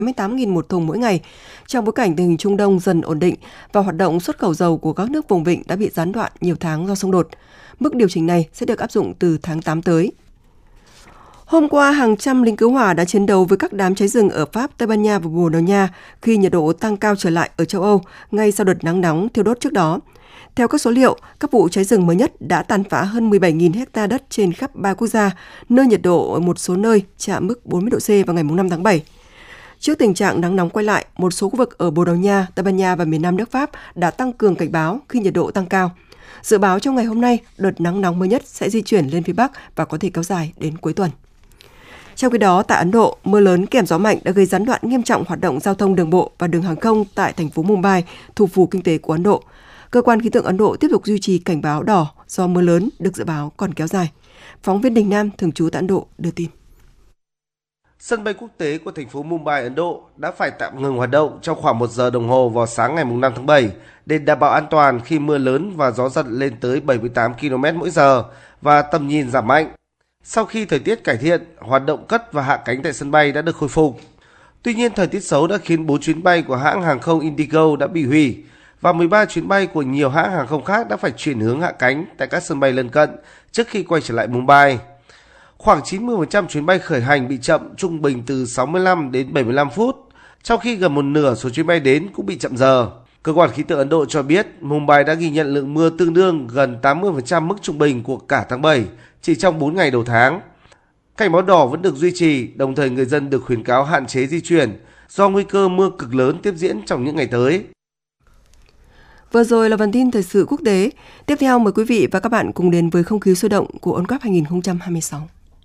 88.000 một thùng mỗi ngày, trong bối cảnh tình hình Trung Đông dần ổn định và hoạt động xuất khẩu dầu của các nước vùng vịnh đã bị gián đoạn nhiều tháng do xung đột. Mức điều chỉnh này sẽ được áp dụng từ tháng 8 tới. Hôm qua, hàng trăm lính cứu hỏa đã chiến đấu với các đám cháy rừng ở Pháp, Tây Ban Nha và Bồ Đào Nha khi nhiệt độ tăng cao trở lại ở châu Âu ngay sau đợt nắng nóng thiêu đốt trước đó. Theo các số liệu, các vụ cháy rừng mới nhất đã tàn phá hơn 17.000 ha đất trên khắp 3 quốc gia, nơi nhiệt độ ở một số nơi chạm mức 40 độ C vào ngày 5 tháng 7. Trước tình trạng nắng nóng quay lại, một số khu vực ở Bồ Đào Nha, Tây Ban Nha và miền Nam nước Pháp đã tăng cường cảnh báo khi nhiệt độ tăng cao. Dự báo trong ngày hôm nay, đợt nắng nóng mới nhất sẽ di chuyển lên phía Bắc và có thể kéo dài đến cuối tuần. Trong khi đó, tại Ấn Độ, mưa lớn kèm gió mạnh đã gây gián đoạn nghiêm trọng hoạt động giao thông đường bộ và đường hàng không tại thành phố Mumbai, thủ phủ kinh tế của Ấn Độ. Cơ quan khí tượng Ấn Độ tiếp tục duy trì cảnh báo đỏ do mưa lớn được dự báo còn kéo dài. Phóng viên Đình Nam thường trú tại Ấn Độ đưa tin. Sân bay quốc tế của thành phố Mumbai, Ấn Độ đã phải tạm ngừng hoạt động trong khoảng 1 giờ đồng hồ vào sáng ngày 5 tháng 7 để đảm bảo an toàn khi mưa lớn và gió giật lên tới 78 km mỗi giờ và tầm nhìn giảm mạnh. Sau khi thời tiết cải thiện, hoạt động cất và hạ cánh tại sân bay đã được khôi phục. Tuy nhiên, thời tiết xấu đã khiến 4 chuyến bay của hãng hàng không Indigo đã bị hủy và 13 chuyến bay của nhiều hãng hàng không khác đã phải chuyển hướng hạ cánh tại các sân bay lân cận trước khi quay trở lại Mumbai. Khoảng 90% chuyến bay khởi hành bị chậm trung bình từ 65 đến 75 phút, trong khi gần một nửa số chuyến bay đến cũng bị chậm giờ. Cơ quan khí tượng Ấn Độ cho biết Mumbai đã ghi nhận lượng mưa tương đương gần 80% mức trung bình của cả tháng 7 chỉ trong 4 ngày đầu tháng. Cảnh báo đỏ vẫn được duy trì, đồng thời người dân được khuyến cáo hạn chế di chuyển do nguy cơ mưa cực lớn tiếp diễn trong những ngày tới. Vừa rồi là phần tin thời sự quốc tế. Tiếp theo mời quý vị và các bạn cùng đến với không khí sôi động của World Cup 2026.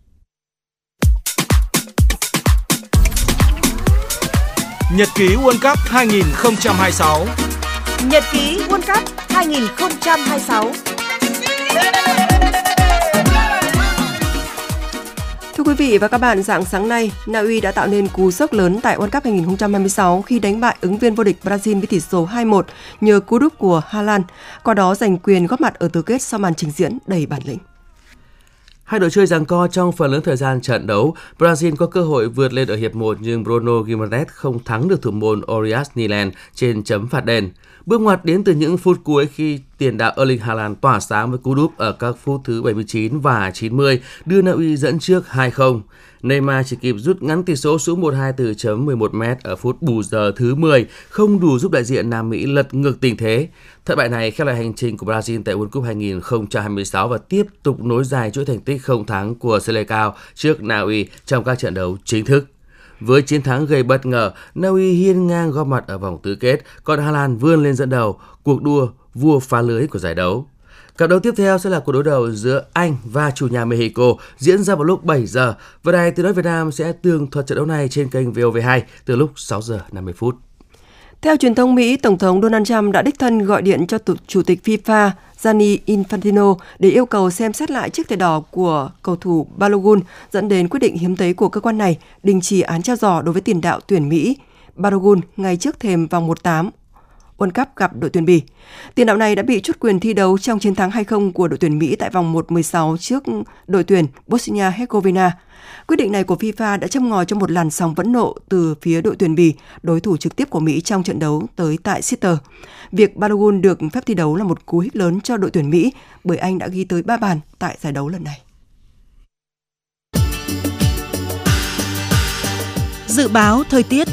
Nhật ký World Cup 2026. Nhật ký World Cup 2026. Thưa quý vị và các bạn, rạng sáng nay, Na Uy đã tạo nên cú sốc lớn tại World Cup 2026 khi đánh bại ứng viên vô địch Brazil với tỷ số 2-1 nhờ cú đúp của Haaland, qua đó giành quyền góp mặt ở tứ kết sau màn trình diễn đầy bản lĩnh. Hai đội chơi giằng co trong phần lớn thời gian trận đấu. Brazil có cơ hội vượt lên ở hiệp 1 nhưng Bruno Guimarães không thắng được thủ môn Orias Nilan trên chấm phạt đền. Bước ngoặt đến từ những phút cuối khi tiền đạo Erling Haaland tỏa sáng với cú đúp ở các phút thứ 79 và 90 đưa Na Uy dẫn trước 2-0. Neymar chỉ kịp rút ngắn tỷ số xuống 1-2 từ chấm 11m ở phút bù giờ thứ 10, không đủ giúp đại diện Nam Mỹ lật ngược tình thế. Thất bại này khép lại hành trình của Brazil tại World Cup 2026 và tiếp tục nối dài chuỗi thành tích không thắng của Seleção trước Na Uy trong các trận đấu chính thức. Với chiến thắng gây bất ngờ, Na Uy hiên ngang góp mặt ở vòng tứ kết, còn Haaland vươn lên dẫn đầu cuộc đua vua phá lưới của giải đấu. Cặp đấu tiếp theo sẽ là cuộc đối đầu giữa Anh và chủ nhà Mexico diễn ra vào lúc 7 giờ và Đài Tiếng nói Việt Nam sẽ tường thuật trận đấu này trên kênh VOV2 từ lúc 6 giờ 50 phút. Theo truyền thông Mỹ, Tổng thống Donald Trump đã đích thân gọi điện cho Chủ tịch FIFA Gianni Infantino để yêu cầu xem xét lại chiếc thẻ đỏ của cầu thủ Balogun, dẫn đến quyết định hiếm thấy của cơ quan này đình chỉ án treo giò đối với tiền đạo tuyển Mỹ Balogun ngay trước thềm vòng 1/8 World Cup gặp đội tuyển Bỉ. Tiền đạo này đã bị truất quyền thi đấu trong chiến thắng 2-0 của đội tuyển Mỹ tại vòng 1/16 trước đội tuyển Bosnia-Herzegovina. Quyết định này của FIFA đã châm ngòi cho một làn sóng phẫn nộ từ phía đội tuyển Bỉ, đối thủ trực tiếp của Mỹ trong trận đấu tới tại Sitter. Việc Balogun được phép thi đấu là một cú hích lớn cho đội tuyển Mỹ bởi anh đã ghi tới 3 bàn tại giải đấu lần này. Dự báo thời tiết.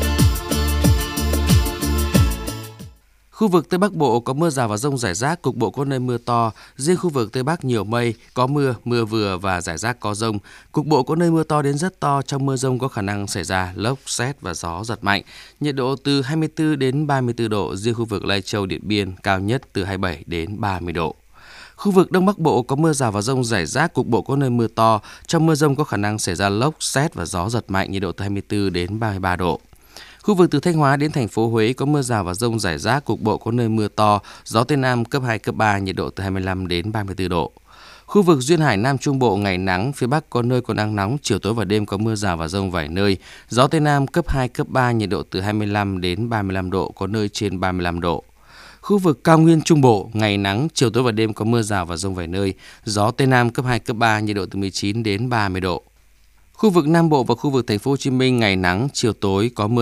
Khu vực Tây Bắc Bộ có mưa rào và dông rải rác, cục bộ có nơi mưa to. Riêng khu vực Tây Bắc nhiều mây, có mưa, mưa vừa và rải rác có dông. Cục bộ có nơi mưa to đến rất to, trong mưa dông có khả năng xảy ra lốc, sét và gió giật mạnh. Nhiệt độ từ 24 đến 34 độ, riêng khu vực Lai Châu, Điện Biên cao nhất từ 27 đến 30 độ. Khu vực Đông Bắc Bộ có mưa rào và dông rải rác, cục bộ có nơi mưa to. Trong mưa dông có khả năng xảy ra lốc, sét và gió giật mạnh, nhiệt độ từ 24 đến 33 độ. Khu vực từ Thanh Hóa đến thành phố Huế có mưa rào và dông rải rác, cục bộ có nơi mưa to, gió Tây Nam cấp 2, cấp 3, nhiệt độ từ 25 đến 34 độ. Khu vực Duyên Hải Nam Trung Bộ ngày nắng, phía Bắc có nơi có nắng nóng, chiều tối và đêm có mưa rào và dông vài nơi, gió Tây Nam cấp 2, cấp 3, nhiệt độ từ 25 đến 35 độ, có nơi trên 35 độ. Khu vực Cao Nguyên Trung Bộ ngày nắng, chiều tối và đêm có mưa rào và dông vài nơi, gió Tây Nam cấp 2, cấp 3, nhiệt độ từ 19 đến 30 độ. Khu vực Nam Bộ và khu vực Thành phố Hồ Chí Minh ngày nắng, chiều tối có mưa